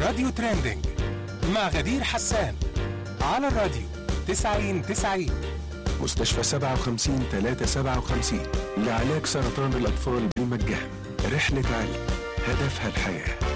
راديو تريندينج مع غدير حسان على الراديو 90-90. مستشفى 57-357 لعلاج سرطان الأطفال بالمجان. رحلة علم هدفها الحياة.